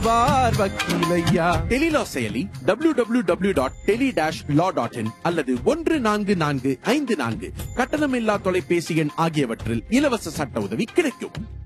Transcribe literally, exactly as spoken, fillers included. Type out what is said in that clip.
வார் வக்கீலையா. டெலிலா செயலி W W W dot tele dash law dot in அல்லது ஒன்று நான்கு நான்கு ஐந்து நான்கு கட்டணமில்லா தொலைபேசி எண் ஆகியவற்றில் இலவச சட்ட உதவி கிடைக்கும்.